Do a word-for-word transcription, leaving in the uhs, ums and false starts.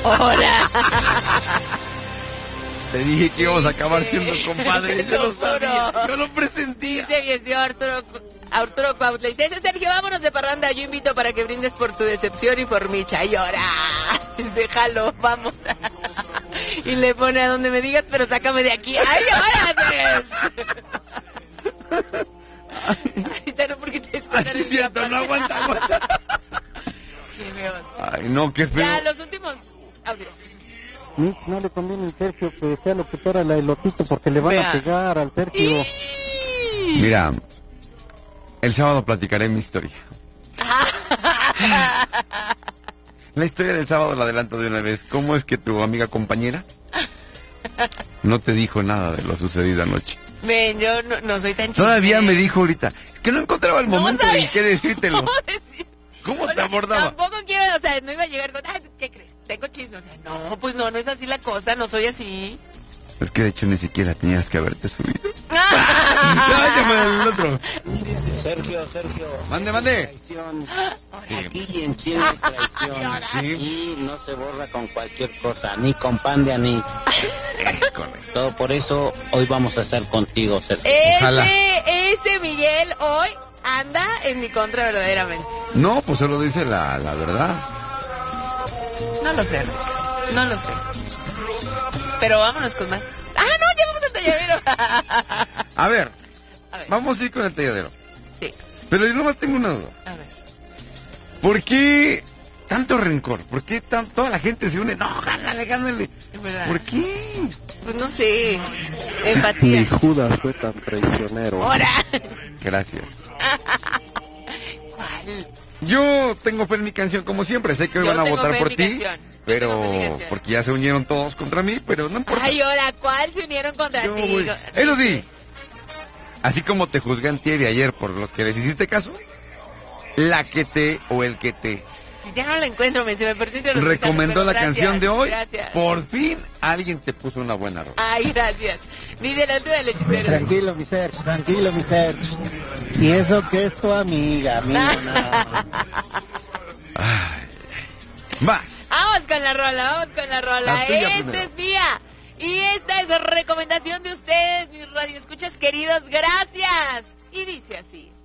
Hola. Te dije que íbamos a acabar siendo compadres. Yo lo sabía, yo lo presentía. Dice mi señor Arturo, Arturo Cuautla. Dice, Sergio, vámonos de parranda. Yo invito para que brindes por tu decepción y por mi chayora. Déjalo, vamos. Y le pone a donde me digas, pero sácame de aquí. ¡Ay, ahora! Ahorita no, porque te escuchan. Así es cierto, no aguanta, aguanta. Qué feos. Ay, no, qué feo. Ya, los últimos audios. No le conviene al Sergio que sea locutora la elotito porque le van Vea. a pegar al Sergio. Mira, el sábado platicaré mi historia. La historia del sábado la adelanto de una vez. ¿Cómo es que tu amiga compañera no te dijo nada de lo sucedido anoche? Ven, yo no, no soy tan chiste. Todavía me dijo ahorita que no encontraba el No momento sabía en que decírtelo. ¿Cómo decir? ¿Cómo O te sea, abordaba? Tampoco quiero, o sea, no iba a llegar con, ah, ¿qué crees? Tengo chisme, o sea, no, pues no, no es así la cosa, no soy así. Es que de hecho ni siquiera tenías que haberte subido. No, llámame el otro. Sergio, Sergio. Mande, mande. Traición. Sí. Aquí y en Chile es traición. Sí. Y no se borra con cualquier cosa, ni con pan de anís. Es correcto. Todo por eso hoy vamos a estar contigo, Sergio. Ojalá. Ese, ese Miguel hoy anda en mi contra verdaderamente. No, pues solo dice la, la verdad. No lo sé, Rick, no lo sé. Pero vámonos con más. Ah, no, ya vamos al talladero. A ver, A ver, vamos a ir con el talladero. sí, Pero yo nomás tengo una duda. a ver. ¿Por qué tanto rencor? ¿Por qué tan, toda la gente se une? No, gánale, gánale. Es verdad. ¿Por qué? Pues no sé. Ni Empatía. Judas fue tan traicionero. Ahora. Gracias. ¿Cuál? Yo tengo fe en mi canción como siempre. Sé que hoy Yo van a tengo votar fe en por mi ti. canción. Yo Pero tengo fe en mi canción. porque ya se unieron todos contra mí, pero no importa. Ay, hola, ¿cuál se unieron contra Yo ti? voy- Eso sí, así como te juzgué antier y ayer por los que les hiciste caso, la que te o el que te Si ya no la encuentro, me, se me perdiste los recomendó mensajes, la pero canción de hoy, gracias, gracias. por fin alguien te puso una buena ropa. Ay, gracias. Dice el alto del hechicero. Tranquilo, mi Sergio, tranquilo, mi Sergio. Y eso que es tu amiga, amigo, nada más. Más. Vamos con la rola, vamos con la rola. La tuya Esta primero. es mía. Y esta es recomendación de ustedes, mis radioescuchas queridos. Gracias. Y dice así.